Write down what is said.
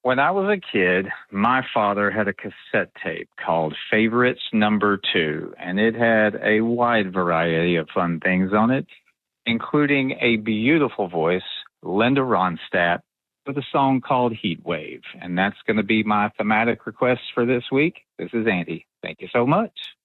When I was a kid, my father had a cassette tape called Favorites Number Two, and it had a wide variety of fun things on it, including a beautiful voice, Linda Ronstadt, with a song called Heat Wave. And that's going to be my thematic request for this week. This is Andy. Thank you so much.